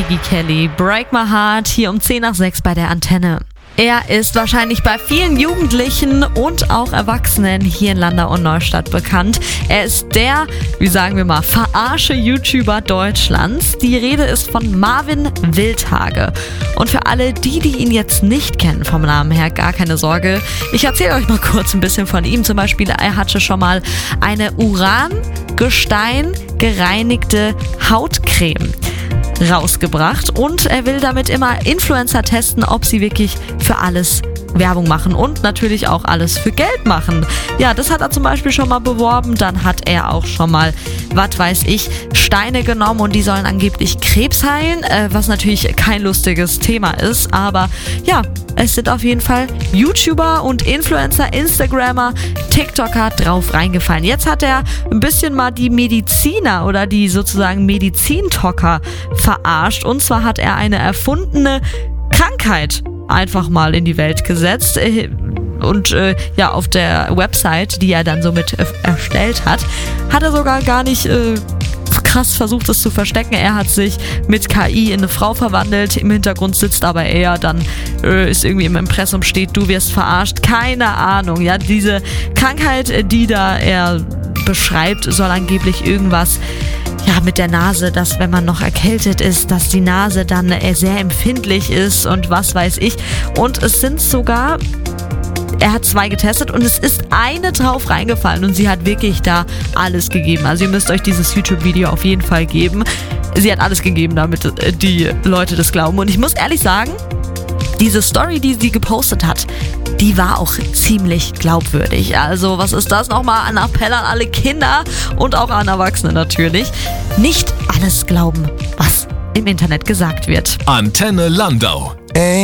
Iggy Kelly, Break My Heart, hier um 10 nach 6 bei der Antenne. Er ist wahrscheinlich bei vielen Jugendlichen und auch Erwachsenen hier in Landau und Neustadt bekannt. Er ist der, wie sagen wir mal, Verarsche-YouTuber Deutschlands. Die Rede ist von Marvin Wildhage. Und für alle die ihn jetzt nicht kennen vom Namen her, gar keine Sorge. Ich erzähle euch mal kurz ein bisschen von ihm. Zum Beispiel, er hatte schon mal eine Urangestein gereinigte Hautcreme rausgebracht und er will damit immer Influencer testen, ob sie wirklich für alles Werbung machen und natürlich auch alles für Geld machen. Ja, das hat er zum Beispiel schon mal beworben. Dann hat er auch schon mal, was weiß ich, Steine genommen und die sollen angeblich Krebs heilen, was natürlich kein lustiges Thema ist. Aber ja, es sind auf jeden Fall YouTuber und Influencer, Instagrammer, TikToker drauf reingefallen. Jetzt hat er ein bisschen mal die Mediziner oder die sozusagen Medizintalker verarscht. Und zwar hat er eine erfundene Krankheit einfach mal in die Welt gesetzt und ja, auf der Website, die er dann somit erstellt hat er sogar gar nicht krass versucht, es zu verstecken. Er hat sich mit KI in eine Frau verwandelt, im Hintergrund sitzt aber er, dann ist irgendwie im Impressum steht, du wirst verarscht, keine Ahnung. Ja, diese Krankheit, die da er beschreibt, soll angeblich irgendwas mit der Nase, dass wenn man noch erkältet ist, dass die Nase dann sehr empfindlich ist und was weiß ich. Und es sind sogar, er hat 2 getestet und es ist eine drauf reingefallen und sie hat wirklich da alles gegeben. Also ihr müsst euch dieses YouTube-Video auf jeden Fall geben. Sie hat alles gegeben, damit die Leute das glauben. Und ich muss ehrlich sagen, diese Story, die sie gepostet hat, die war auch ziemlich glaubwürdig. Also was ist das nochmal? Ein Appell an alle Kinder und auch an Erwachsene natürlich. Nicht alles glauben, was im Internet gesagt wird. Antenne Landau.